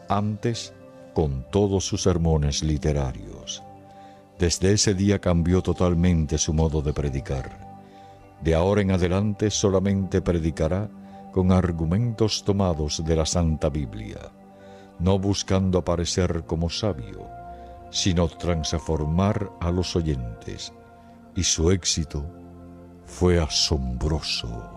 antes con todos sus sermones literarios. Desde ese día cambió totalmente su modo de predicar. De ahora en adelante solamente predicará con argumentos tomados de la Santa Biblia, no buscando aparecer como sabio, sino transformar a los oyentes, y su éxito fue asombroso.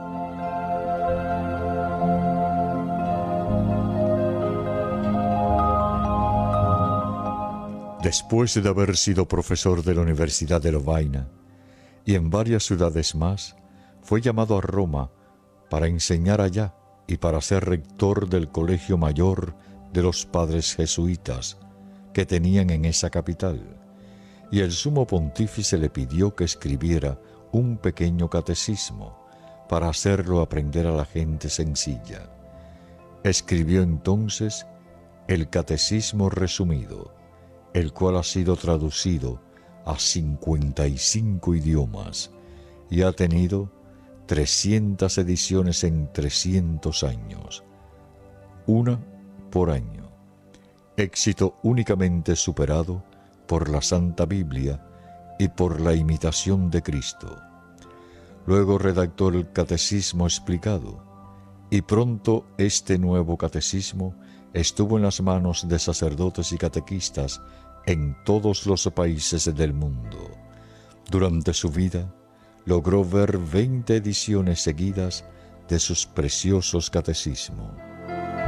Después de haber sido profesor de la Universidad de Lovaina y en varias ciudades más, fue llamado a Roma para enseñar allá y para ser rector del Colegio Mayor de los Padres Jesuitas que tenían en esa capital, y el sumo pontífice le pidió que escribiera un pequeño catecismo para hacerlo aprender a la gente sencilla. Escribió entonces el Catecismo Resumido, el cual ha sido traducido a 55 idiomas y ha tenido 300 ediciones en 300 años, una por año, éxito únicamente superado por la Santa Biblia y por la imitación de Cristo. Luego redactó el Catecismo Explicado, y pronto este nuevo catecismo estuvo en las manos de sacerdotes y catequistas en todos los países del mundo. Durante su vida, logró ver 20 ediciones seguidas de sus preciosos catecismos.